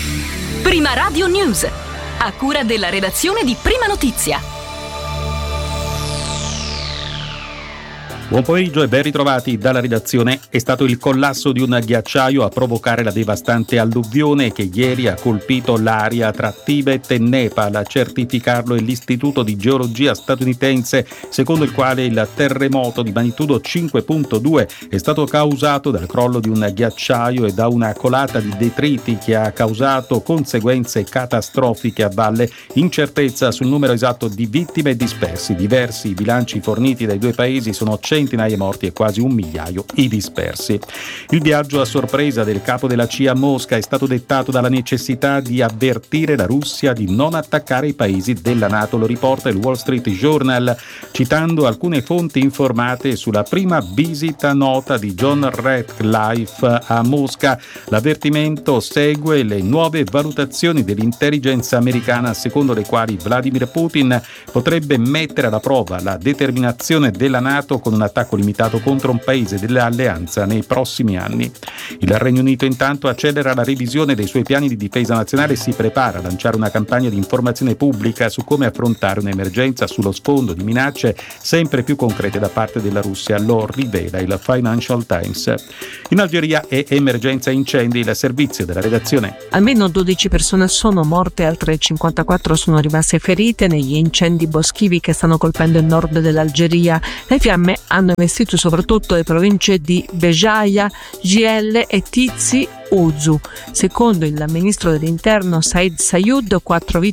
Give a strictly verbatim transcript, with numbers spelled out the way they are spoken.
Prima Radio News, a cura della redazione di Prima Notizia. Buon pomeriggio e ben ritrovati dalla redazione. È stato il collasso di un ghiacciaio a provocare la devastante alluvione che ieri ha colpito l'area tra Tibet e Nepal. A certificarlo è l'Istituto di Geologia statunitense, secondo il quale il terremoto di magnitudo cinque virgola due è stato causato dal crollo di un ghiacciaio e da una colata di detriti che ha causato conseguenze catastrofiche a valle. Incertezza sul numero esatto di vittime e dispersi. Diversi i bilanci forniti dai due paesi, sono centinaia morti e quasi un migliaio i dispersi. Il viaggio a sorpresa del capo della C I A a Mosca è stato dettato dalla necessità di avvertire la Russia di non attaccare i paesi della NATO, lo riporta il Wall Street Journal, citando alcune fonti informate sulla prima visita nota di John Ratcliffe a Mosca. L'avvertimento segue le nuove valutazioni dell'intelligence americana, secondo le quali Vladimir Putin potrebbe mettere alla prova la determinazione della NATO con un attacco limitato contro un paese dell'alleanza nei prossimi anni. Il Regno Unito intanto accelera la revisione dei suoi piani di difesa nazionale e si prepara a lanciare una campagna di informazione pubblica su come affrontare un'emergenza sullo sfondo di minacce sempre più concrete da parte della Russia, lo rivela il Financial Times. In Algeria è emergenza incendi, il servizio della redazione. Almeno dodici persone sono morte, altre cinquantaquattro sono rimaste ferite negli incendi boschivi che stanno colpendo il nord dell'Algeria. Le fiamme hanno investito soprattutto le province di Bejaia, Gielle e Tizi Ouzou. Secondo il ministro dell'interno Said Sayud, quattro vittime